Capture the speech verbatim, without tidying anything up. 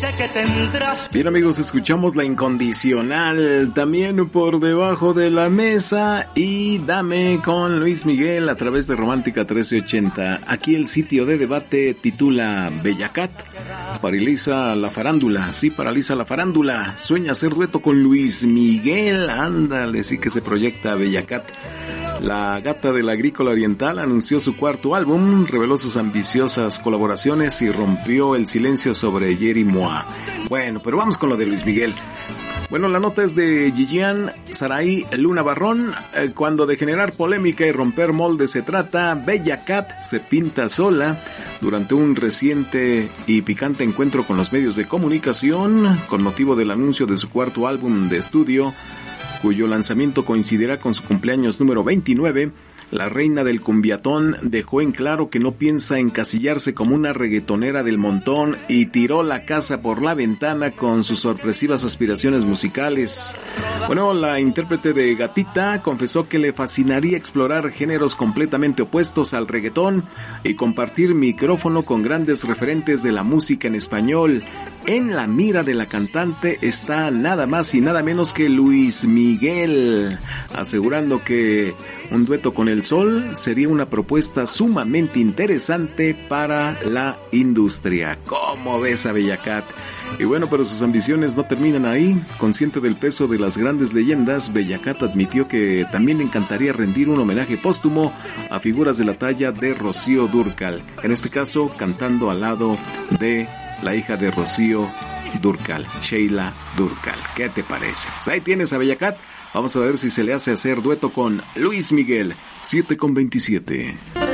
sé que tendrás. Bien, amigos, escuchamos La Incondicional, también Por Debajo de la Mesa y Dame con Luis Miguel a través de Romántica trece ochenta. Aquí el sitio de debate titula Bellacat paraliza la farándula. Sí, paraliza la farándula. Sueña hacer dueto con Luis Miguel. Ándale, sí que se proyecta Bellacat. La gata del Agrícola Oriental anunció su cuarto álbum, reveló sus ambiciosas colaboraciones y rompió el silencio sobre Jerry Moa. Bueno, pero vamos con lo de Luis Miguel. Bueno, la nota es de Gillian Saray Luna Barrón. Eh, cuando de generar polémica y romper moldes se trata, Bellacat se pinta sola. Durante un reciente y picante encuentro con los medios de comunicación, con motivo del anuncio de su cuarto álbum de estudio, cuyo lanzamiento coincidirá con su cumpleaños número veintinueve, la reina del cumbiatón dejó en claro que no piensa encasillarse como una reggaetonera del montón y tiró la casa por la ventana con sus sorpresivas aspiraciones musicales. Bueno, la intérprete de Gatita confesó que le fascinaría explorar géneros completamente opuestos al reggaetón y compartir micrófono con grandes referentes de la música en español. En la mira de la cantante está nada más y nada menos que Luis Miguel, asegurando que un dueto con el Sol sería una propuesta sumamente interesante para la industria. ¿Cómo ves a Bellacat? Y bueno, pero sus ambiciones no terminan ahí. Consciente del peso de las grandes leyendas, Bellacat admitió que también le encantaría rendir un homenaje póstumo a figuras de la talla de Rocío Dúrcal, en este caso cantando al lado de la hija de Rocío Dúrcal, Sheila Dúrcal. ¿Qué te parece? Pues ahí tienes a Bellacat. Vamos a ver si se le hace hacer dueto con Luis Miguel. siete con veintisiete.